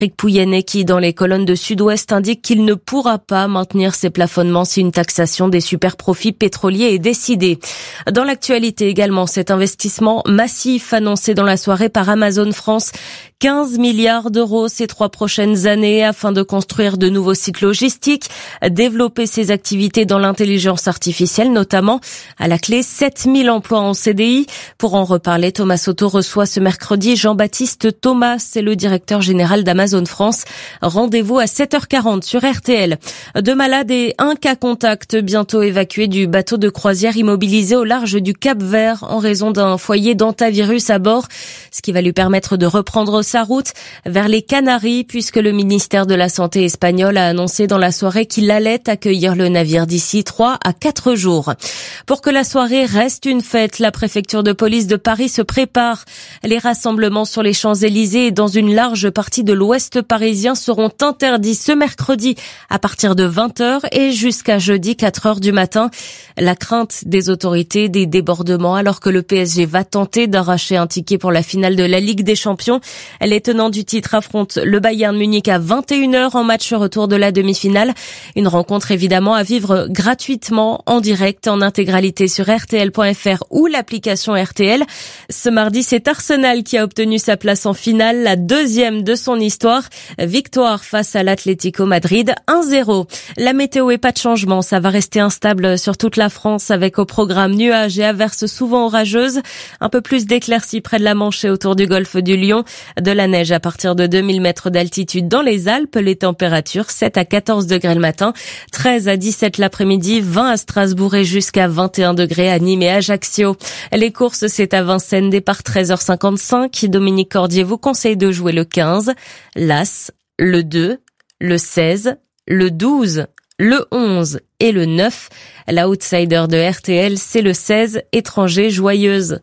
Eric Pouyanné qui, dans les colonnes de Sud-Ouest, indique qu'il ne pourra pas maintenir ces plafonnements si une taxation des superprofits pétroliers est décidée. Dans l'actualité également, cet investissement massif annoncé dans la soirée par Amazon France. 15 milliards d'euros ces 3 prochaines années afin de construire de nouveaux sites logistiques, développer ses activités dans l'intelligence artificielle notamment. À la clé, 7000 emplois en CDI. Pour en reparler, Thomas Soto reçoit ce mercredi Jean-Baptiste Thomas, c'est le directeur général d'Amazon France. Rendez-vous à 7h40 sur RTL. 2 malades et 1 cas contact bientôt évacué du bateau de croisière immobilisé au large du Cap-Vert en raison d'un foyer d'hantavirus à bord, ce qui va lui permettre de reprendre sa route vers les Canaries puisque le ministère de la Santé espagnol a annoncé dans la soirée qu'il allait accueillir le navire d'ici 3 à 4 jours. Pour que la soirée reste une fête, la préfecture de police de Paris se prépare. Les rassemblements sur les Champs-Élysées et dans une large partie de l'ouest parisien seront interdits ce mercredi à partir de 20h et jusqu'à jeudi 4h du matin. La crainte des autorités, des débordements alors que le PSG va tenter d'arracher un ticket pour la finale de la Ligue des Champions. Les tenants du titre affrontent le Bayern Munich à 21h en match retour de la demi-finale. Une rencontre évidemment à vivre gratuitement en direct en intégralité sur RTL.fr ou l'application RTL. Ce mardi, c'est Arsenal qui a obtenu sa place en finale, la 2e de son histoire. Victoire face à l'Atlético Madrid, 1-0. La météo est pas de changement, ça va rester instable sur toute la France avec au programme nuages et averses souvent orageuses. Un peu plus d'éclaircies près de la Manche et autour du golfe du Lion. De la neige à partir de 2000 mètres d'altitude dans les Alpes. Les températures 7 à 14 degrés le matin, 13 à 17 l'après-midi, 20 à Strasbourg et jusqu'à 21 degrés à Nîmes et Ajaccio. Les courses, c'est à Vincennes, départ 13h55. Dominique Cordier vous conseille de jouer le 15, l'As, le 2, le 16, le 12, le 11 et le 9. L'outsider de RTL, c'est le 16, étranger joyeuse.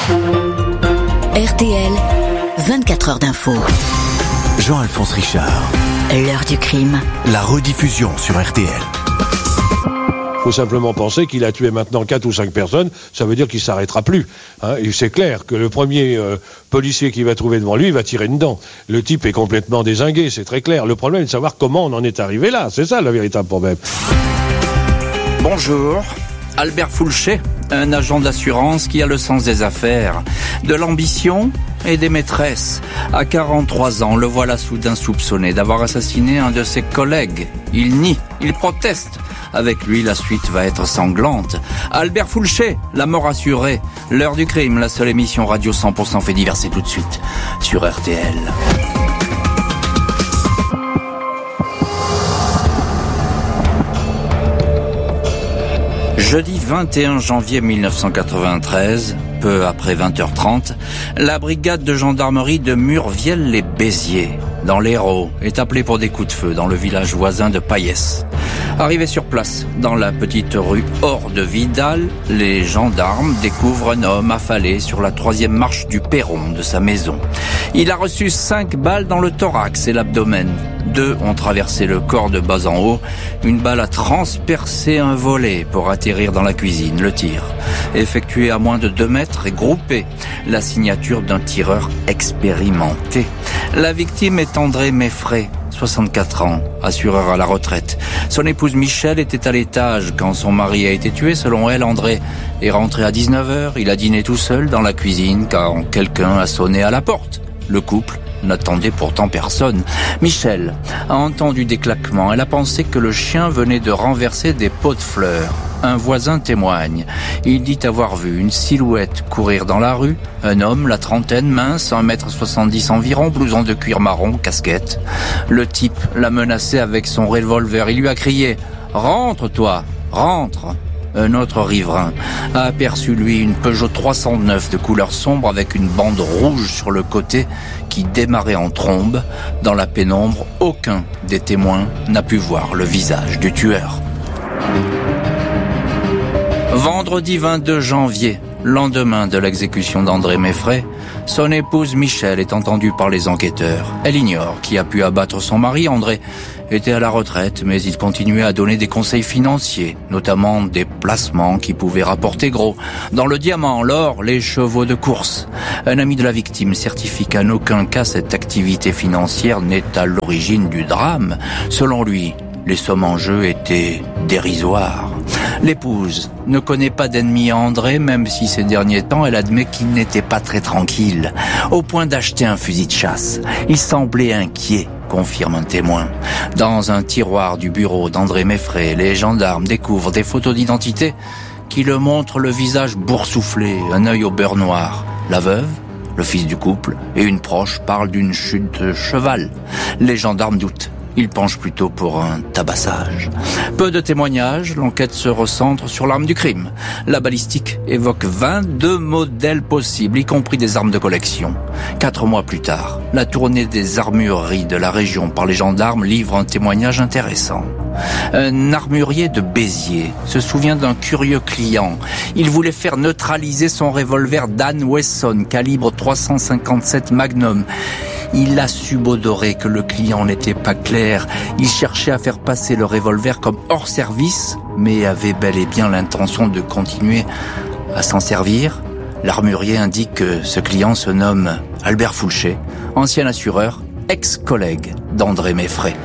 RTL, 24 heures d'info. Jean-Alphonse Richard. L'heure du crime. La rediffusion sur RTL. Il faut simplement penser qu'il a tué maintenant 4 ou 5 personnes, ça veut dire qu'il s'arrêtera plus. Et c'est clair que le premier policier qu'il va trouver devant lui, il va tirer dedans. Le type est complètement dézingué, c'est très clair. Le problème est de savoir comment on en est arrivé là, c'est ça le véritable problème. Bonjour, Albert Foulchet, un agent d'assurance qui a le sens des affaires, de l'ambition et des maîtresses. À 43 ans, le voilà soudain soupçonné d'avoir assassiné un de ses collègues. Il nie, il proteste. Avec lui, la suite va être sanglante. Albert Foulchet, la mort assurée. L'heure du crime, la seule émission radio 100% fait divers, c'est tout de suite sur RTL. Jeudi 21 janvier 1993, peu après 20h30, la brigade de gendarmerie de Murviel-les-Béziers, dans l'Hérault, est appelée pour des coups de feu dans le village voisin de Paillès. Arrivés sur place, dans la petite rue hors de Vidal, les gendarmes découvrent un homme affalé sur la 3e marche du perron de sa maison. Il a reçu 5 balles dans le thorax et l'abdomen. 2 ont traversé le corps de bas en haut. Une balle a transpercé un volet pour atterrir dans la cuisine. Le tir, effectué à moins de 2 mètres, est groupé. La signature d'un tireur expérimenté. La victime est André Meffray, 64 ans, assureur à la retraite. Son épouse Michel était à l'étage quand son mari a été tué. Selon elle, André est rentré à 19h. Il a dîné tout seul dans la cuisine quand quelqu'un a sonné à la porte. Le couple n'attendait pourtant personne. Michel a entendu des claquements. Elle a pensé que le chien venait de renverser des pots de fleurs. Un voisin témoigne. Il dit avoir vu une silhouette courir dans la rue. Un homme, la trentaine, mince, 1m70 environ, blouson de cuir marron, casquette. Le type l'a menacé avec son revolver. Il lui a crié « Rentre, toi, rentre !» Un autre riverain a aperçu, lui, une Peugeot 309 de couleur sombre avec une bande rouge sur le côté qui démarrait en trombe. Dans la pénombre, aucun des témoins n'a pu voir le visage du tueur. Vendredi 22 janvier, lendemain de l'exécution d'André Meffray, son épouse Michèle est entendue par les enquêteurs. Elle ignore qui a pu abattre son mari. André était à la retraite, mais il continuait à donner des conseils financiers, notamment des placements qui pouvaient rapporter gros. Dans le diamant, l'or, les chevaux de course. Un ami de la victime certifie qu'en aucun cas cette activité financière n'est à l'origine du drame. Selon lui, les sommes en jeu étaient dérisoires. L'épouse ne connaît pas d'ennemi à André, même si ces derniers temps, elle admet qu'il n'était pas très tranquille, au point d'acheter un fusil de chasse. Il semblait inquiet, confirme un témoin. Dans un tiroir du bureau d'André Meffray, les gendarmes découvrent des photos d'identité qui le montrent le visage boursouflé, un œil au beurre noir. La veuve, le fils du couple et une proche parlent d'une chute de cheval. Les gendarmes doutent. Ils penchent plutôt pour un tabassage. Peu de témoignages, l'enquête se recentre sur l'arme du crime. La balistique évoque 22 modèles possibles, y compris des armes de collection. 4 mois plus tard, la tournée des armureries de la région par les gendarmes livre un témoignage intéressant. Un armurier de Béziers se souvient d'un curieux client. Il voulait faire neutraliser son revolver Dan Wesson, calibre 357 Magnum. Il a subodoré que le client n'était pas clair. Il cherchait à faire passer le revolver comme hors service, mais avait bel et bien l'intention de continuer à s'en servir. L'armurier indique que ce client se nomme Albert Foulcher, ancien assureur, ex-collègue d'André Meffray.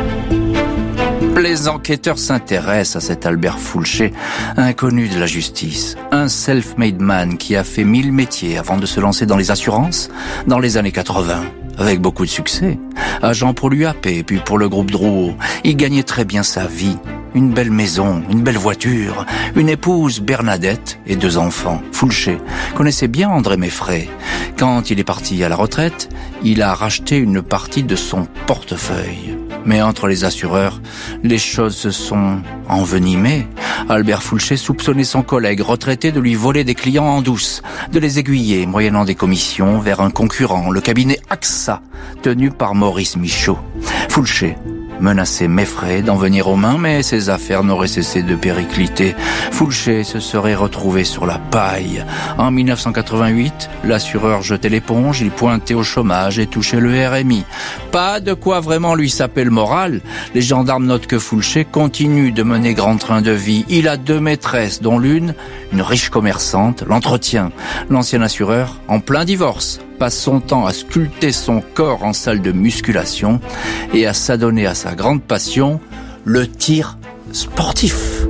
Les enquêteurs s'intéressent à cet Albert Foulcher, inconnu de la justice. Un self-made man qui a fait 1000 métiers avant de se lancer dans les assurances dans les années 80. Avec beaucoup de succès. Agent pour l'UAP, puis pour le groupe Drouot. Il gagnait très bien sa vie. Une belle maison, une belle voiture, une épouse, Bernadette, et 2 enfants. Foulcher connaissait bien André Meffray. Quand il est parti à la retraite, il a racheté une partie de son portefeuille. Mais entre les assureurs, les choses se sont envenimées. Albert Foulcher soupçonnait son collègue retraité de lui voler des clients en douce, de les aiguiller, moyennant des commissions, vers un concurrent, le cabinet AXA, tenu par Maurice Michaud. Foulcher menaçait Meffray d'en venir aux mains, mais ses affaires n'auraient cessé de péricliter. Foulcher se serait retrouvé sur la paille. En 1988, l'assureur jetait l'éponge, il pointait au chômage et touchait le RMI. Pas de quoi vraiment lui saper le moral. Les gendarmes notent que Foulcher continue de mener grand train de vie. Il a 2 maîtresses, dont l'une, une riche commerçante, l'entretient. L'ancien assureur, en plein divorce, passe son temps à sculpter son corps en salle de musculation et à s'adonner à sa grande passion, le tir sportif.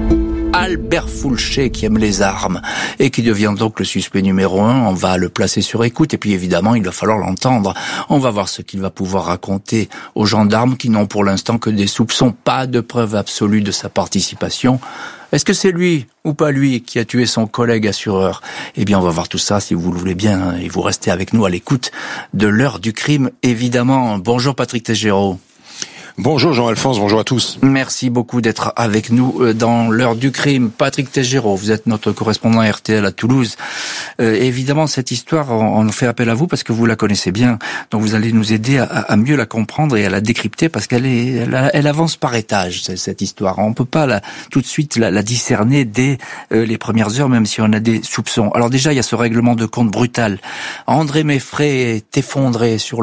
Albert Foulcher qui aime les armes et qui devient donc le suspect numéro 1. On va le placer sur écoute et puis évidemment il va falloir l'entendre. On va voir ce qu'il va pouvoir raconter aux gendarmes qui n'ont pour l'instant que des soupçons, pas de preuve absolue de sa participation. Est-ce que c'est lui ou pas lui qui a tué son collègue assureur ? Eh bien, on va voir tout ça si vous le voulez bien et vous restez avec nous à l'écoute de l'heure du crime, évidemment. Bonjour Patrick Tégéraud. Bonjour Jean-Alphonse, bonjour à tous. Merci beaucoup d'être avec nous dans l'heure du crime. Patrick Tégéraud, vous êtes notre correspondant RTL à Toulouse. Évidemment, cette histoire, on fait appel à vous parce que vous la connaissez bien. Donc vous allez nous aider à mieux la comprendre et à la décrypter parce elle avance par étage, cette histoire. On peut pas tout de suite la discerner dès les premières heures, même si on a des soupçons. Alors déjà, il y a ce règlement de compte brutal. André Meffray est effondré sur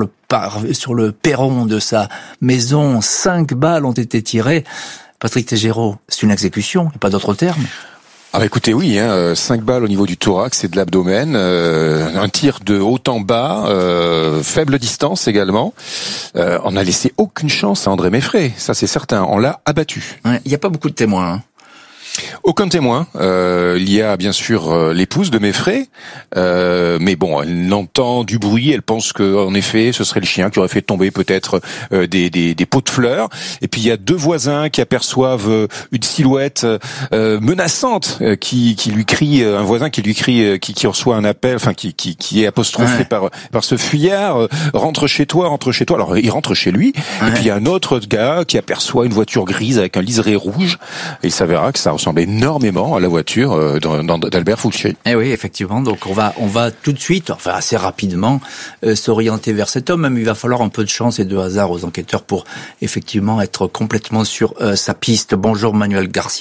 le perron de sa maison. 5 balles ont été tirées. Patrick Tégéraud, c'est une exécution, il n'y a pas d'autre terme. Ah bah écoutez, oui, 5 balles au niveau du thorax et de l'abdomen, un tir de haut en bas, faible distance également. On n'a laissé aucune chance à André Meffray, ça c'est certain, on l'a abattu. Il n'y a pas beaucoup de témoins. Aucun témoin. Il y a bien sûr l'épouse de Meffray, mais bon, elle entend du bruit, elle pense que en effet, ce serait le chien qui aurait fait tomber peut-être des pots de fleurs. Et puis il y a 2 voisins qui aperçoivent une silhouette menaçante qui lui crie, un voisin qui lui crie, qui reçoit un appel, enfin qui est apostrophé par ce fuyard. Rentre chez toi. Alors il rentre chez lui. Ouais. Et puis il y a un autre gars qui aperçoit une voiture grise avec un liseré rouge. Et il s'avérera que ça ressemble énormément à la voiture d'Albert Foulcher. Eh oui, effectivement. Donc on va tout de suite, enfin assez rapidement, s'orienter vers cet homme. Même il va falloir un peu de chance et de hasard aux enquêteurs pour effectivement être complètement sur sa piste. Bonjour Manuel Garcia.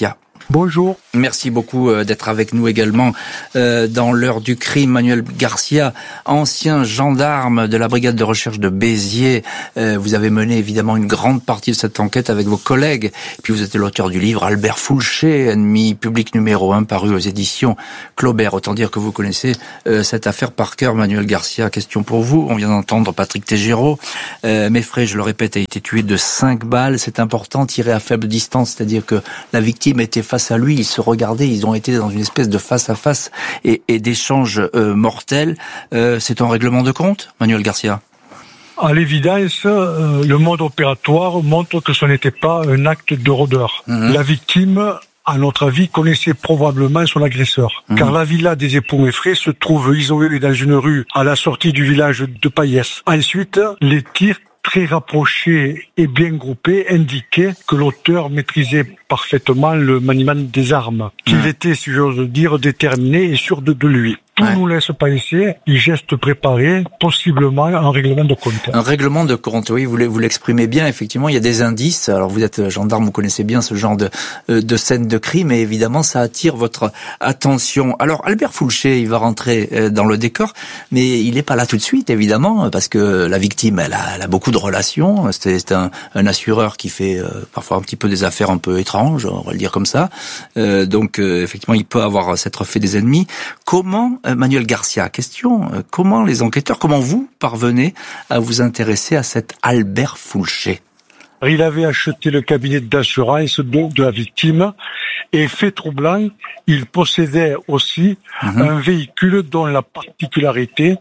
Bonjour. Merci beaucoup d'être avec nous également dans l'heure du crime. Manuel Garcia, ancien gendarme de la brigade de recherche de Béziers. Vous avez mené évidemment une grande partie de cette enquête avec vos collègues. Et puis vous êtes l'auteur du livre Albert Foulcher, ennemi public numéro 1, paru aux éditions Claubert. Autant dire que vous connaissez cette affaire par cœur, Manuel Garcia. Question pour vous. On vient d'entendre Patrick Tégéraud. Meffrey, je le répète, a été tué de 5 balles. C'est important, tiré à faible distance, c'est-à-dire que la victime était face à lui, ils se regardaient, ils ont été dans une espèce de face-à-face et d'échanges mortels. C'est un règlement de compte, Manuel Garcia? À l'évidence, le mode opératoire montre que ce n'était pas un acte de rôdeur. La victime, à notre avis, connaissait probablement son agresseur. Car la villa des époux Meffrey se trouve isolée dans une rue à la sortie du village de Paillès. Ensuite, les tirs très rapprochés et bien groupés indiquaient que l'auteur maîtrisait parfaitement le maniement des armes, qu'il était, si j'ose dire, déterminé et sûr de lui. Tout nous laisse penser un geste préparé, possiblement un règlement de compte. Un règlement de compte, oui, vous l'exprimez bien, effectivement, il y a des indices. Alors vous êtes gendarme, vous connaissez bien ce genre de scène de crime, et évidemment ça attire votre attention. Alors Albert Foulcher, il va rentrer dans le décor, mais il n'est pas là tout de suite, évidemment, parce que la victime, elle a beaucoup de relations. C'est un assureur qui fait parfois un petit peu des affaires un peu étranges, on va le dire comme ça. Donc effectivement, il peut avoir s'être fait des ennemis. Comment, Manuel Garcia, question, comment les enquêteurs, comment vous parvenez à vous intéresser à cet Albert Foulcher? Il avait acheté le cabinet d'assurance de la victime et, fait troublant, il possédait aussi un véhicule dont la particularité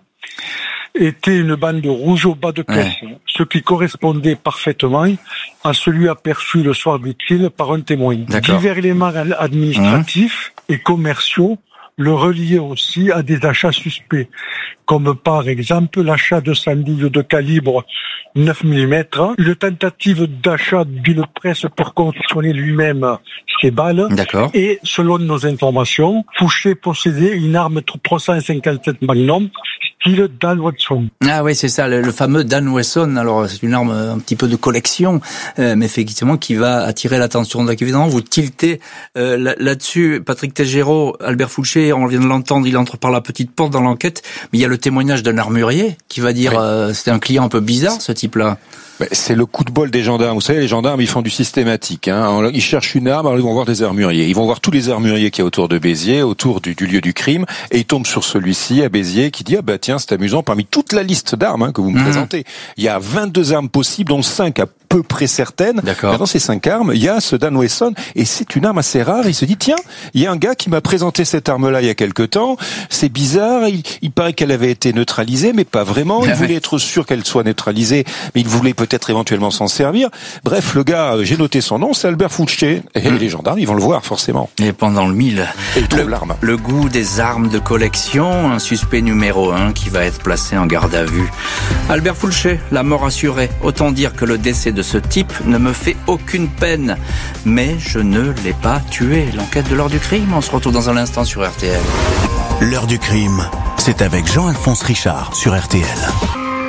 était une bande rouge au bas de caisse, ce qui correspondait parfaitement à celui aperçu le soir du crime par un témoin. Divers éléments administratifs et commerciaux le reliait aussi à des achats suspects, comme par exemple l'achat de sandilles de calibre 9 mm, une tentative d'achat d'une presse pour confectionner lui-même ses balles, et selon nos informations, Foulcher possédait une arme 357 Magnum, style Dan Wesson. Ah oui, c'est ça, le fameux Dan Wesson. Alors c'est une arme un petit peu de collection, mais effectivement qui va attirer l'attention. Donc évidemment, vous tiltez là-dessus. Patrick Tégéraud, Albert Foulcher, on vient de l'entendre, il entre par la petite porte dans l'enquête, mais il y a le témoignage d'un armurier qui va dire c'était un client un peu bizarre, ce type-là. C'est le coup de bol des gendarmes. Vous savez, les gendarmes, ils font du systématique. Ils cherchent une arme, alors ils vont voir des armuriers. Ils vont voir tous les armuriers qu'il y a autour de Béziers, autour du lieu du crime, et ils tombent sur celui-ci à Béziers qui dit « Ah bah tiens, c'est amusant, parmi toute la liste d'armes que vous me présentez, il y a 22 armes possibles, dont 5 à peu près certaines. Dans ces 5 armes, il y a ce Dan Wesson, et c'est une arme assez rare. Il se dit, tiens, il y a un gars qui m'a présenté cette arme-là il y a quelque temps, c'est bizarre, il paraît qu'elle avait été neutralisée, mais pas vraiment. Il voulait être sûr qu'elle soit neutralisée, mais il voulait peut-être éventuellement s'en servir. Bref, le gars, j'ai noté son nom, c'est Albert Foulcher. Et les gendarmes, ils vont le voir, forcément. Et pendant le mille, l'arme. Le goût des armes de collection, un suspect numéro 1 qui va être placé en garde à vue. Albert Foulcher, la mort assurée. Autant dire que le décès de ce type ne me fait aucune peine. Mais je ne l'ai pas tué. L'enquête de l'heure du crime, on se retrouve dans un instant sur RTL. L'heure du crime, c'est avec Jean-Alphonse Richard sur RTL.